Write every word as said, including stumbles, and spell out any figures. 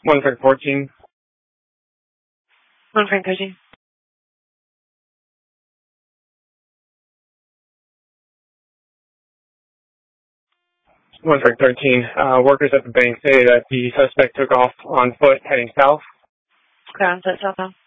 one Frank fourteen. one Frank thirteen. one Frank thirteen. Uh, workers at the bank say that the suspect took off on foot heading south. Okay, on foot southbound.